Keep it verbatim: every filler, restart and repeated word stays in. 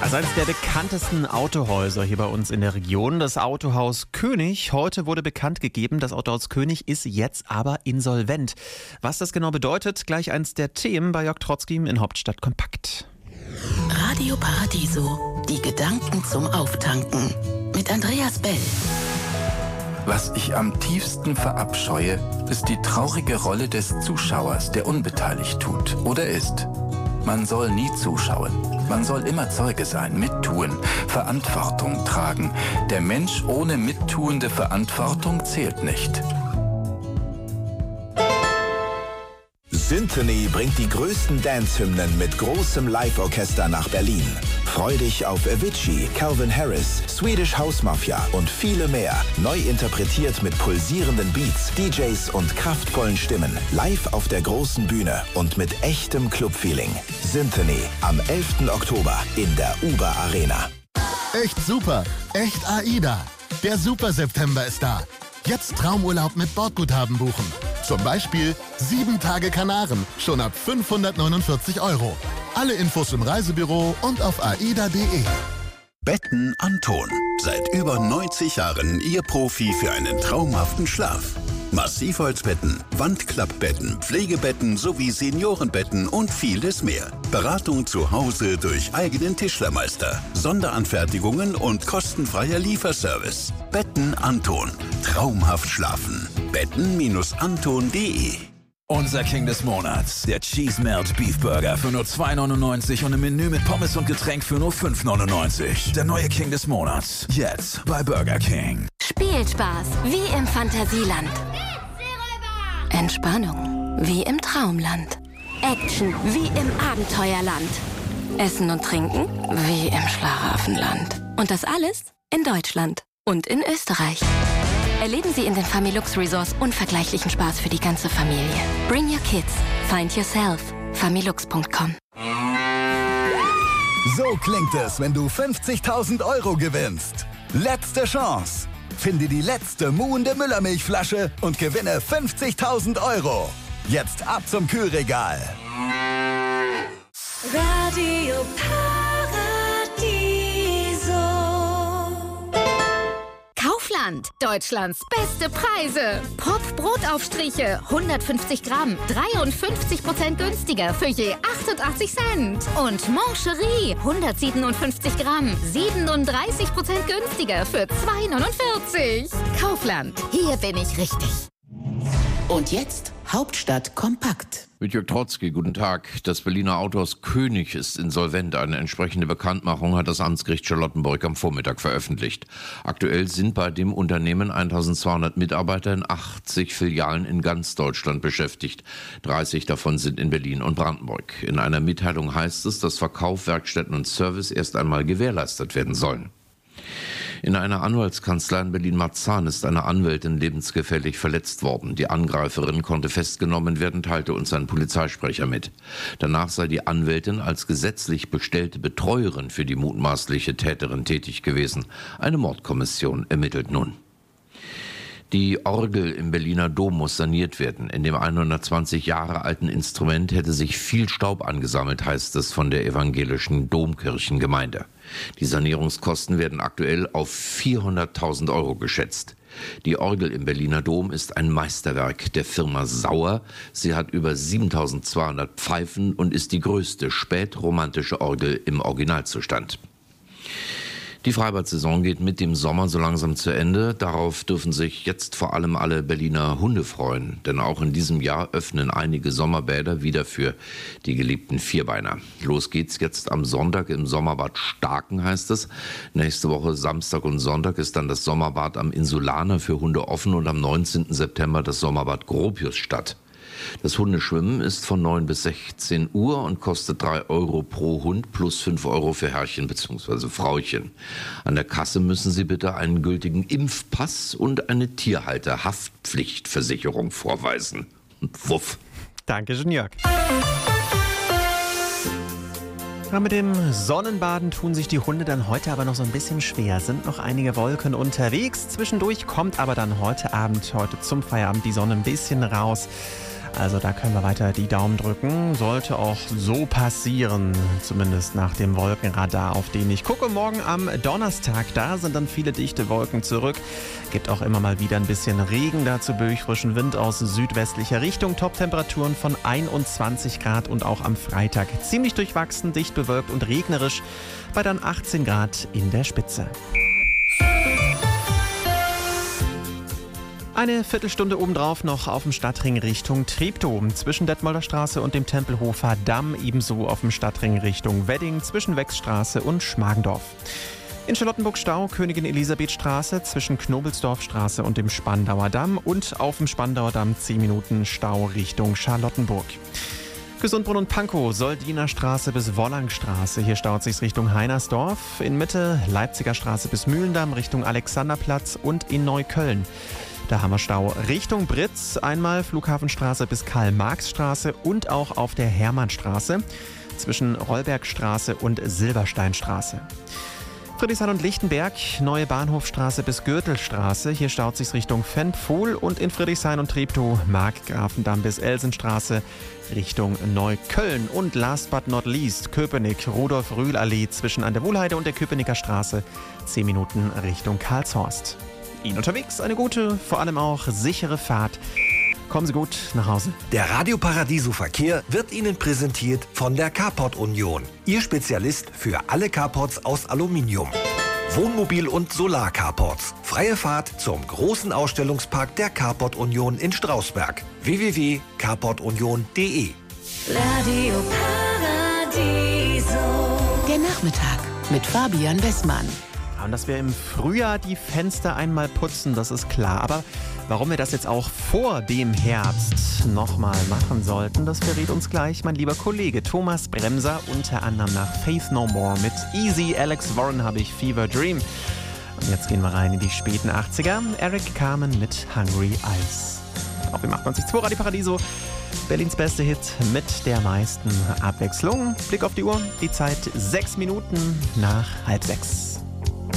Also eines der bekanntesten Autohäuser hier bei uns in der Region, das Autohaus König. Heute wurde bekannt gegeben, das Autohaus König ist jetzt aber insolvent. Was das genau bedeutet, gleich eins der Themen bei Jörg Trotzki in Hauptstadt Kompakt. Radio Paradiso, die Gedanken zum Auftanken mit Andreas Bell. Was ich am tiefsten verabscheue, ist die traurige Rolle des Zuschauers, der unbeteiligt tut oder ist. Man soll nie zuschauen. Man soll immer Zeuge sein, mittun, Verantwortung tragen. Der Mensch ohne mittuende Verantwortung zählt nicht. Symphony bringt die größten Dance-Hymnen mit großem Live-Orchester nach Berlin. Freu dich auf Avicii, Calvin Harris, Swedish House Mafia und viele mehr. Neu interpretiert mit pulsierenden Beats, D Js und kraftvollen Stimmen. Live auf der großen Bühne und mit echtem Club-Feeling. Symphony am elften Oktober in der Uber Arena. Echt super, echt AIDA. Der Super-September ist da. Jetzt Traumurlaub mit Bordguthaben buchen. Zum Beispiel sieben Tage Kanaren, schon ab fünfhundertneunundvierzig Euro. Alle Infos im Reisebüro und auf aida punkt de. Betten Anton. Seit über neunzig Jahren Ihr Profi für einen traumhaften Schlaf. Massivholzbetten, Wandklappbetten, Pflegebetten sowie Seniorenbetten und vieles mehr. Beratung zu Hause durch eigenen Tischlermeister, Sonderanfertigungen und kostenfreier Lieferservice. Betten Anton. Traumhaft schlafen. betten Anton punkt de. Unser King des Monats, der Cheese Melt Beef Burger für nur zwei neunundneunzig und ein Menü mit Pommes und Getränk für nur fünf neunundneunzig. Der neue King des Monats, jetzt bei Burger King. Spielspaß, wie im Fantasieland. Entspannung, wie im Traumland. Action, wie im Abenteuerland. Essen und Trinken, wie im Schlaraffenland. Und das alles in Deutschland und in Österreich. Erleben Sie in den Familux Resorts unvergleichlichen Spaß für die ganze Familie. Bring your kids. Find yourself. familux punkt com. So klingt es, wenn du fünfzigtausend Euro gewinnst. Letzte Chance. Finde die letzte muhende Müllermilchflasche und gewinne fünfzigtausend Euro. Jetzt ab zum Kühlregal. Radio Paradiso. Kaufland, Deutschlands beste Preise. Pop-Brotaufstriche, hundertfünfzig Gramm, dreiundfünfzig Prozent günstiger für je achtundachtzig Cent. Und Mancherie, hundertsiebenundfünfzig Gramm, siebenunddreißig Prozent günstiger für zwei neunundvierzig. Kaufland, hier bin ich richtig. Und jetzt Hauptstadt kompakt. Mit Jörg Trotzki, guten Tag. Das Berliner Autohaus König ist insolvent. Eine entsprechende Bekanntmachung hat das Amtsgericht Charlottenburg am Vormittag veröffentlicht. Aktuell sind bei dem Unternehmen eintausendzweihundert Mitarbeiter in achtzig Filialen in ganz Deutschland beschäftigt. dreißig davon sind in Berlin und Brandenburg. In einer Mitteilung heißt es, dass Verkauf, Werkstätten und Service erst einmal gewährleistet werden sollen. In einer Anwaltskanzlei in Berlin-Marzahn ist eine Anwältin lebensgefährlich verletzt worden. Die Angreiferin konnte festgenommen werden, teilte uns ein Polizeisprecher mit. Danach sei die Anwältin als gesetzlich bestellte Betreuerin für die mutmaßliche Täterin tätig gewesen. Eine Mordkommission ermittelt nun. Die Orgel im Berliner Dom muss saniert werden. In dem hundertzwanzig Jahre alten Instrument hätte sich viel Staub angesammelt, heißt es von der evangelischen Domkirchengemeinde. Die Sanierungskosten werden aktuell auf vierhunderttausend Euro geschätzt. Die Orgel im Berliner Dom ist ein Meisterwerk der Firma Sauer. Sie hat über siebentausendzweihundert Pfeifen und ist die größte spätromantische Orgel im Originalzustand. Die Freibad-Saison geht mit dem Sommer so langsam zu Ende. Darauf dürfen sich jetzt vor allem alle Berliner Hunde freuen. Denn auch in diesem Jahr öffnen einige Sommerbäder wieder für die geliebten Vierbeiner. Los geht's jetzt am Sonntag im Sommerbad Starken, heißt es. Nächste Woche Samstag und Sonntag ist dann das Sommerbad am Insulaner für Hunde offen und am neunzehnten September das Sommerbad Gropiusstadt. Das Hundeschwimmen ist von neun bis sechzehn Uhr und kostet drei Euro pro Hund plus fünf Euro für Herrchen bzw. Frauchen. An der Kasse müssen Sie bitte einen gültigen Impfpass und eine Tierhalterhaftpflichtversicherung vorweisen. Wuff. Danke schön, Jörg. Ja, mit dem Sonnenbaden tun sich die Hunde dann heute aber noch so ein bisschen schwer. Sind noch einige Wolken unterwegs. Zwischendurch kommt aber dann heute Abend, heute zum Feierabend, die Sonne ein bisschen raus. Also da können wir weiter die Daumen drücken. Sollte auch so passieren, zumindest nach dem Wolkenradar, auf den ich gucke. Morgen am Donnerstag, da sind dann viele dichte Wolken zurück. Gibt auch immer mal wieder ein bisschen Regen, dazu böig frischen Wind aus südwestlicher Richtung. Top-Temperaturen von einundzwanzig Grad und auch am Freitag ziemlich durchwachsen, dicht bewölkt und regnerisch bei dann achtzehn Grad in der Spitze. Eine Viertelstunde obendrauf noch auf dem Stadtring Richtung Treptow, zwischen Detmolder Straße und dem Tempelhofer Damm, ebenso auf dem Stadtring Richtung Wedding, zwischen Wechsstraße und Schmargendorf. In Charlottenburg Stau, Königin Elisabeth Straße, zwischen Knobelsdorfstraße und dem Spandauer Damm und auf dem Spandauer Damm zehn Minuten Stau Richtung Charlottenburg. Gesundbrunn und Pankow, Soldiner Straße bis Wollangstraße. Hier staut sich's Richtung Heinersdorf. In Mitte Leipziger Straße bis Mühlendamm Richtung Alexanderplatz und in Neukölln. Da haben wir Stau Richtung Britz, einmal Flughafenstraße bis Karl-Marx-Straße und auch auf der Hermannstraße zwischen Rollbergstraße und Silbersteinstraße. Friedrichshain und Lichtenberg, Neue Bahnhofstraße bis Gürtelstraße. Hier staut sich's Richtung Fenpfuhl und in Friedrichshain und Treptow Markgrafendamm bis Elsenstraße Richtung Neukölln. Und last but not least Köpenick, Rudolf-Rühl-Allee zwischen an der Wohlheide und der Köpenicker Straße zehn Minuten Richtung Karlshorst. Ihnen unterwegs eine gute, vor allem auch sichere Fahrt. Kommen Sie gut nach Hause. Der Radio Paradiso Verkehr wird Ihnen präsentiert von der Carport Union. Ihr Spezialist für alle Carports aus Aluminium. Wohnmobil- und Solar-Carports. Freie Fahrt zum großen Ausstellungspark der Carport Union in Strausberg. w w w punkt carport union punkt d e. Radio Paradiso. Der Nachmittag mit Fabian Wessmann. Und dass wir im Frühjahr die Fenster einmal putzen, das ist klar. Aber warum wir das jetzt auch vor dem Herbst nochmal machen sollten, das verrät uns gleich mein lieber Kollege Thomas Bremser, unter anderem nach Faith No More mit Easy. Alex Warren habe ich Fever Dream. Und jetzt gehen wir rein in die späten achtziger. Eric Carmen mit Hungry Eyes. Auf dem achtundneunzig Komma zwei Radio Paradiso. Berlins beste Hit mit der meisten Abwechslung. Blick auf die Uhr, die Zeit sechs Minuten nach halb sechs.